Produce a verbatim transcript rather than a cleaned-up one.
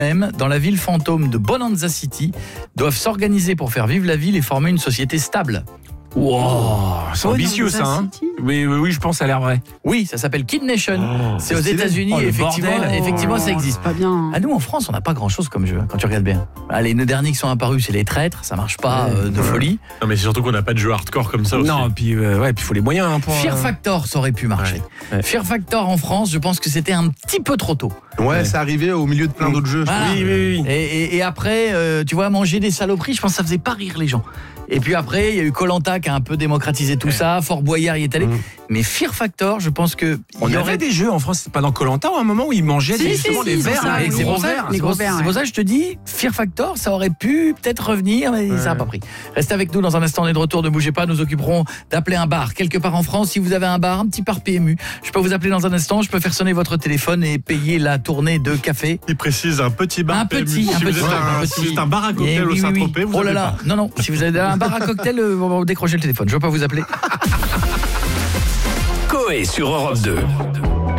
même, dans la ville fantôme de Bonanza City, doivent s'organiser pour faire vivre la ville et former une société stable. Wow, c'est Oh, ambitieux dans ça. Hein. City. Oui, oui, oui, je pense que ça a l'air vrai. Oui, ça s'appelle Kid Nation. Oh, c'est aux stylé. États-Unis Oh, et le effectivement, bordel. effectivement ça existe. C'est pas bien. Ah, nous en France, on n'a pas grand-chose comme jeu, quand tu regardes bien. Allez, les derniers qui sont apparus, c'est les traîtres, ça marche pas euh, de folie. Non, mais c'est surtout qu'on n'a pas de jeu hardcore comme ça aussi. Non, puis euh, ouais, puis il faut les moyens hein, pour. Fear euh, Factor, ça aurait pu marcher. Ouais, ouais. Fear Factor en France, je pense que c'était un petit peu trop tôt. Ouais, Ouais. c'est arrivé au milieu de plein d'autres jeux. je Ah. trouve. Oui, oui, oui. Et, et- et après, euh, tu vois, manger des saloperies, je pense que ça faisait pas rire les gens. Et puis après, il y a eu Koh-Lanta qui a un peu démocratisé tout ça, Fort Boyard y est allé. Mmh. Mais Fear Factor, je pense que On il y avait aurait des jeux en France, c'est pas dans Koh-Lanta, à un moment où ils mangeaient Si, des, si, justement si, les c'est verres, ça, là, et les c'est gros pour ça, verres. les c'est gros pour- verres, c'est pour ouais. ça que je te dis, Fear Factor, ça aurait pu peut-être revenir, mais ça n'a pas pris. Restez avec nous dans un instant, on est de retour, ne bougez pas, nous occuperons d'appeler un bar quelque part en France. Si vous avez un bar, un petit bar P M U, je peux vous appeler dans un instant, je peux faire sonner votre téléphone et payer la tournée de café. Il précise un petit bar Un P M U. petit, un si, vous petit, êtes un, un si vous petit. êtes un bar à Eh cocktail oui, au oui, Saint-Tropez, oui. vous Oh là avez là, pas. non, non, si vous avez un bar à cocktail, euh, on va décrocher le téléphone, je ne vais pas vous appeler. Coé sur Europe deux.